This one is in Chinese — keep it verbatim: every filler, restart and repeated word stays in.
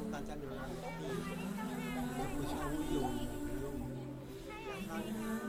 大家留言可以回回去无有有有两三